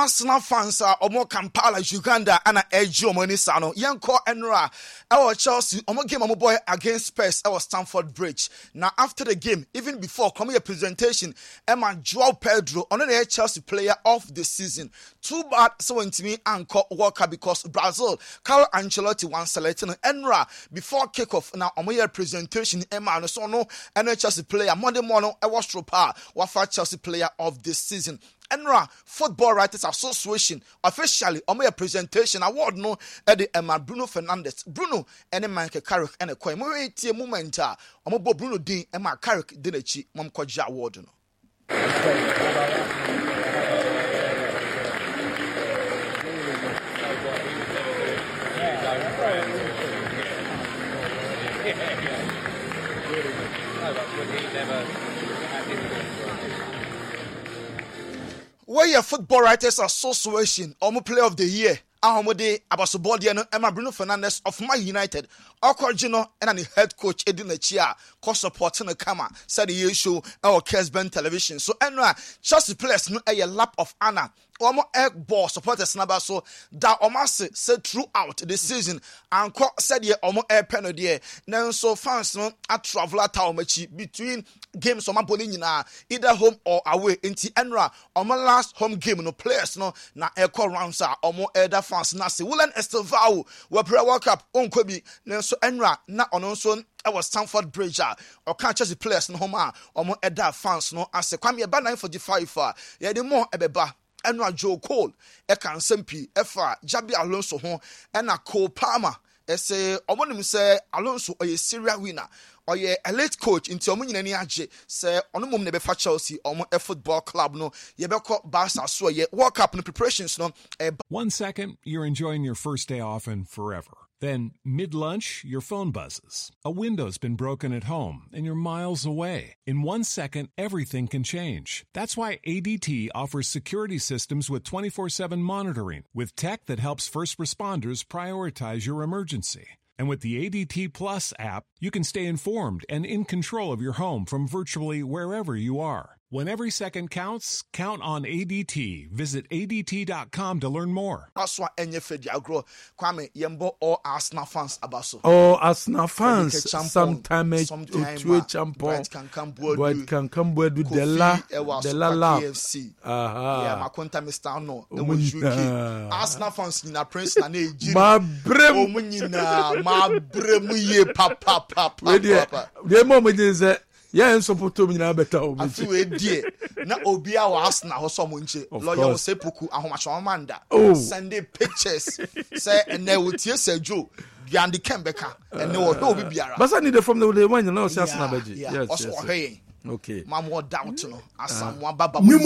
Arsenal fans are omo Kampala, Uganda, and Ejo Monisano. Yanko Enra, our Chelsea, omo game omo boy against Spurs, our Stamford Bridge. Now, after the game, even before coming a presentation, Emma Joao Pedro, on the Chelsea player of the season. Too bad, so to me, Anko Walker, because Brazil, Carlo Ancelotti once selecting Enra before kickoff. Now, omo presentation, Emma no Sono, and Chelsea player, Monday morning, I was Tropa, Wafa Chelsea player of the season. Enra Football Writers Association officially on my presentation award no Eddie Emma Bruno Fernandes Bruno and Mike Carrick and a coin moment omo Bruno Dean Emma Carrick Dinechi mom koja award no. Where your Football Writers Association, Omo Player of the Year, Ahomode Abasobodiano, Emma Bruno Fernandes of Man United, Okojino, and the head coach Edin Chia, co-supporting the camera, said the show our Kesben television. So, Enra, Chelsea players no a lap of honor. Omo egg ball supporters number so that Omase said throughout the season and said ye Omo air penalty. Now so fans no a traveler taumachi between games on my bolina either home or away into Enra Omo last home game no players no na echo rounds are Omo elder fans na se Wulan Estevao we pre World Cup on Kobe now so Enra na on so I was Stamford Bridge or can't Chelsea players no home Omo elder fans no as kwame eba 945 yeah the more ebeba Enra Joe Cole, Ekan Sempi, Efa, Jabi Alonso hon, Ena Cole Palmer, Ese, Omonim say Alonso or a serial winner, or ye a late coach into Omun and Yaje, say Onomum Nebe for Chelsea, Omo a football club no, Yebeko Barca, so ye walk up in the preparations no. 1 second, you're enjoying your first day off and forever. Then, mid-lunch, your phone buzzes. A window's been broken at home, and you're miles away. In 1 second, everything can change. That's why ADT offers security systems with 24/7 monitoring, with tech that helps first responders prioritize your emergency. And with the ADT Plus app, you can stay informed and in control of your home from virtually wherever you are. When every second counts, count on ADT. Visit ADT.com to learn more. Aswa enye fedi agro Kwame Yembo all Arsenal fans abaso. Oh, Arsenal fans sometimes to a champion. But can come with the la KFC. Yeah, my contact Mr. No. Arsenal fans in a prince na Nigeria. Ma brem ye papa. The moment is yeah, and so put me now better. I feel dear. Na Obia was Arsenal or someone. Lawyer say Puku Ahomashwamanda. Oh, Sunday pictures say and they would hear say Joe. Gandhi Kembeka and no be biara. But I need from the one you know, Arsenal. Yes. Okay. Okay. Mammo doubt no. Asamoah Baba.